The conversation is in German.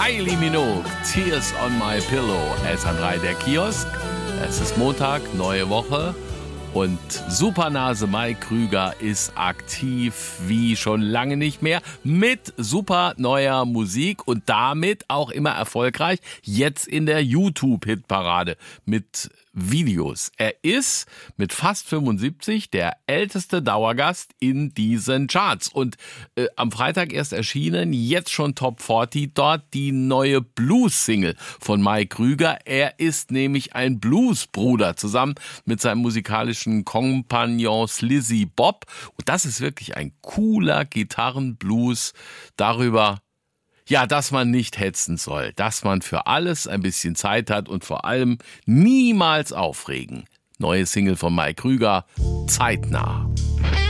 Kylie Minogue, Tears on My Pillow. SR3 der Kiosk. Es ist Montag, neue Woche. Und Supernase Mike Krüger ist aktiv wie schon lange nicht mehr mit super neuer Musik und damit auch immer erfolgreich. Jetzt in der YouTube-Hitparade mit Videos. Er ist mit fast 75 der älteste Dauergast in diesen Charts. Und am Freitag erst erschienen, jetzt schon Top 40, dort die neue Blues-Single von Mike Krüger. Er ist nämlich ein Bluesbruder zusammen mit seinem musikalischen Kompagnon Slizzy Bob. Und das ist wirklich ein cooler Gitarrenblues darüber, ja, dass man nicht hetzen soll, dass man für alles ein bisschen Zeit hat und vor allem niemals aufregen. Neue Single von Mike Krüger, zeitnah.